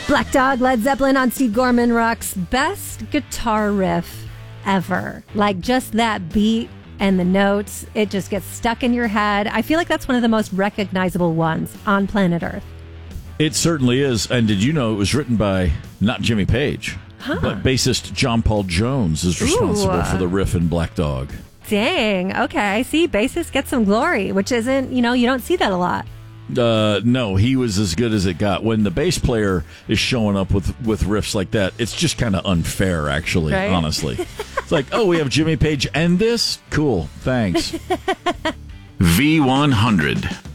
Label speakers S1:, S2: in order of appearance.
S1: Black Dog, Led Zeppelin on Steve Gorman Rock's best guitar riff ever. Like, just that beat and the notes, it just gets stuck in your head. I feel like that's one of the most recognizable ones on planet Earth.
S2: It certainly is. And did you know it was written by not Jimmy Page, but bassist John Paul Jones is responsible for the riff in Black Dog.
S1: Dang. Okay. See, bassists get some glory, which isn't, you don't see that a lot.
S2: No, he was as good as it got. When the bass player is showing up with riffs like that, it's just kind of unfair, actually,
S1: right?
S2: Honestly. It's like, oh, we have Jimmy Page and this? Cool, thanks.
S3: V100.